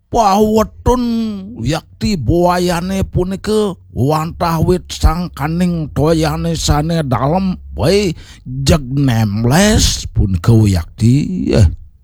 pawetun yakti buayane punika wantah wit sang kaning toyane sane dalem bae jeg nemles punika yakti